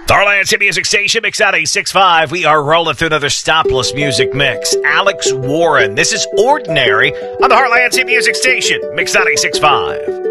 Heartland City Music Station, Mix out 865. We are rolling through another stopless music mix. Alex Warren. This is Ordinary on the Heartland City Music Station, Mix out 865.